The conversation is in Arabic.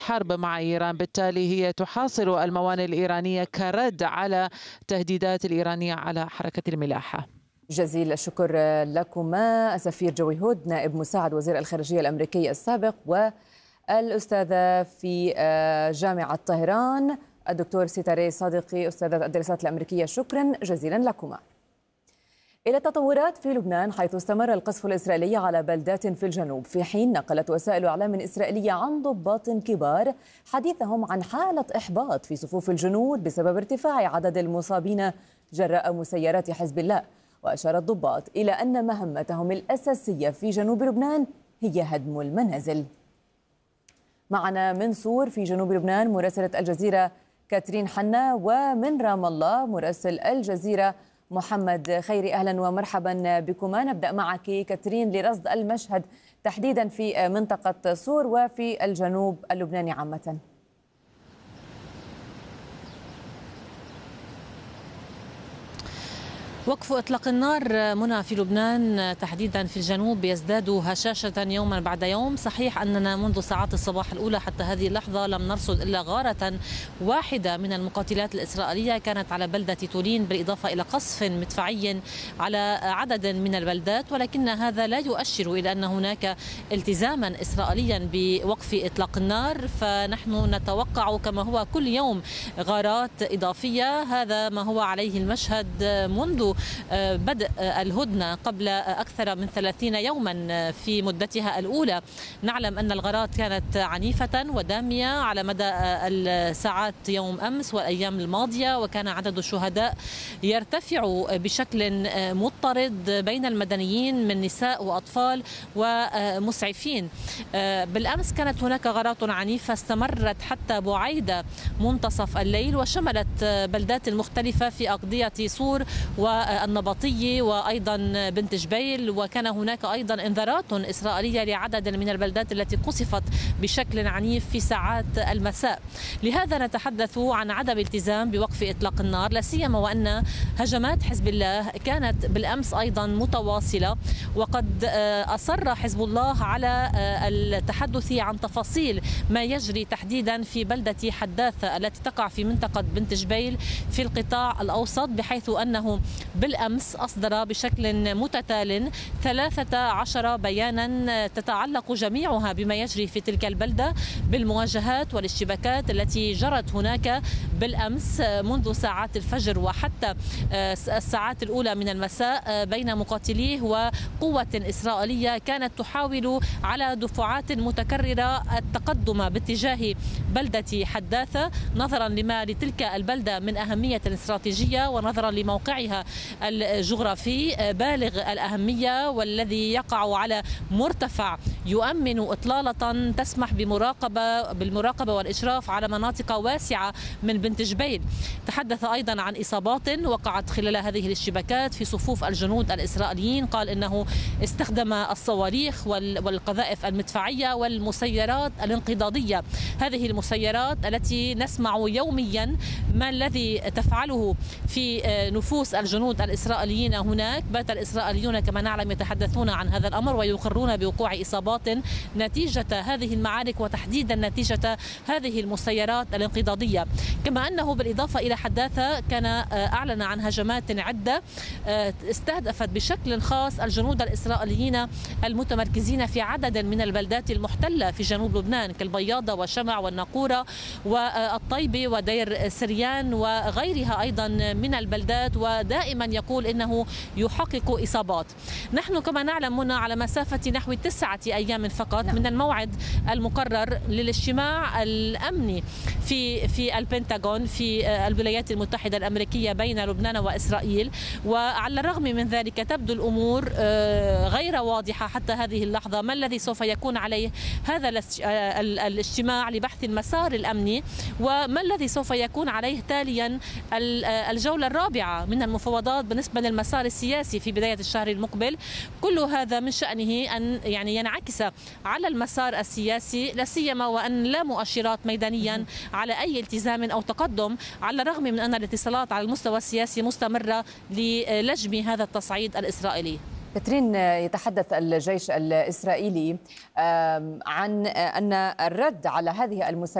حرب مع إيران، بالتالي هي تحاصر الموانئ الإيرانية كرد على تهديدات الإيرانية على حركة الملاحة. جزيل الشكر لكما السفير جوي هود نائب مساعد وزير الخارجية الأمريكي السابق، والأستاذة في جامعة طهران الدكتور سيتاري صادقي أستاذة الدراسات الأمريكية، شكرا جزيلا لكما. إلى التطورات في لبنان، حيث استمر القصف الإسرائيلي على بلدات في الجنوب، في حين نقلت وسائل إعلام إسرائيلية عن ضباط كبار حديثهم عن حالة إحباط في صفوف الجنود بسبب ارتفاع عدد المصابين جراء مسيرات حزب الله. وأشار الضباط إلى أن مهمتهم الأساسية في جنوب لبنان هي هدم المنازل. معنا من صور في جنوب لبنان مراسلة الجزيرة كاترين حنا، ومن رام الله مراسل الجزيرة محمد خيري. أهلا ومرحبا بكما. نبدأ معك كاترين لرصد المشهد تحديدا في منطقة صور وفي الجنوب اللبناني عامة. وقف إطلاق النار منى في لبنان تحديدا في الجنوب يزداد هشاشة يوما بعد يوم. صحيح أننا منذ ساعات الصباح الأولى حتى هذه اللحظة لم نرصد إلا غارة واحدة من المقاتلات الإسرائيلية كانت على بلدة تولين، بالإضافة إلى قصف مدفعي على عدد من البلدات، ولكن هذا لا يؤشر إلى أن هناك التزاما إسرائيليا بوقف إطلاق النار. فنحن نتوقع كما هو كل يوم غارات إضافية. هذا ما هو عليه المشهد منذ بدء الهدنة قبل أكثر من 30 يوما في مدتها الأولى. نعلم أن الغارات كانت عنيفة ودامية على مدى الساعات يوم أمس والأيام الماضية، وكان عدد الشهداء يرتفع بشكل مضطرد بين المدنيين من نساء وأطفال ومسعفين. بالأمس كانت هناك غارات عنيفة استمرت حتى بعيدة منتصف الليل، وشملت بلدات مختلفة في أقضية صور والنبطية وأيضا بنت جبيل، وكان هناك أيضا انذارات إسرائيلية لعدد من البلدات التي قصفت بشكل عنيف في ساعات المساء. لهذا نتحدث عن عدم التزام بوقف إطلاق النار، لا سيما وأن هجمات حزب الله كانت بالأمس أيضا متواصلة، وقد أصر حزب الله على التحدث عن تفاصيل ما يجري تحديدا في بلدة حداثة التي تقع في منطقة بنت جبيل في القطاع الأوسط، بحيث أنه بالأمس أصدر بشكل متتال 13 بيانا تتعلق جميعها بما يجري في تلك البلدة بالمواجهات والاشتباكات التي جرت هناك بالأمس منذ ساعات الفجر وحتى الساعات الأولى من المساء بين مقاتليه وقوة إسرائيلية كانت تحاول على دفعات متكررة التقدم باتجاه بلدة حداثة، نظرا لما لتلك البلدة من أهمية استراتيجية ونظرا لموقعها الجغرافي بالغ الأهمية، والذي يقع على مرتفع يؤمن إطلالة تسمح بالمراقبة والإشراف على مناطق واسعة من بنت جبيل. تحدث أيضا عن إصابات وقعت خلال هذه الاشتباكات في صفوف الجنود الإسرائيليين. قال إنه استخدم الصواريخ والقذائف المدفعية والمسيرات الانقضاضية، هذه المسيرات التي نسمع يوميا ما الذي تفعله في نفوس الجنود الإسرائيليين هناك. بات الإسرائيليون كما نعلم يتحدثون عن هذا الأمر ويقرون بوقوع إصابات نتيجة هذه المعارك وتحديدا نتيجة هذه المسيرات الانقضاضية. كما أنه بالإضافة إلى حداثة كان أعلن عن هجمات عدة استهدفت بشكل خاص الجنود الإسرائيليين المتمركزين في عدد من البلدات المحتلة في جنوب لبنان كالبياضة وشمع والناقورة والطيبة ودير سريان وغيرها أيضا من البلدات، ودائما يقول إنه يحقق إصابات. نحن كما نعلم هنا على مسافة نحو 9 أيام فقط من الموعد المقرر للاجتماع الأمني في البنتاغون في الولايات المتحدة الأمريكية بين لبنان وإسرائيل. وعلى الرغم من ذلك تبدو الأمور غير واضحة حتى هذه اللحظة ما الذي سوف يكون عليه هذا الاجتماع لبحث المسار الأمني، وما الذي سوف يكون عليه تاليا الجولة الرابعة من المفاوضات بالنسبة للمسار السياسي في بداية الشهر المقبل. كل هذا من شأنه أن ينعكس على المسار السياسي، لا سيما وأن لا مؤشرات ميدانيا على أي التزام أو تقدم، على الرغم من أن الاتصالات على المستوى السياسي مستمرة للجم هذا التصعيد الإسرائيلي. كاترين، يتحدث الجيش الإسرائيلي عن أن الرد على هذه المسيرات